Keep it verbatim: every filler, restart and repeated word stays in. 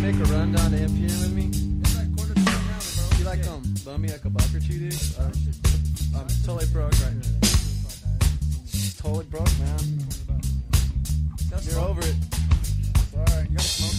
make a run down to M P N with me? It's like quarter to an hour, bro. You like um, bum me like a buck or two, dude? Uh, I'm totally broke right now. Totally broke, man.